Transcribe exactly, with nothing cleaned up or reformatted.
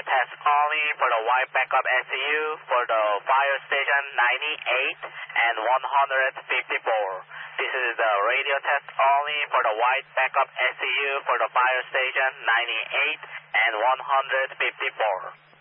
test only for the white backup S C U for the fire station ninety-eight and one hundred fifty-four. This is the radio test only for the white backup S C U for the fire station ninety-eight and one hundred fifty-four.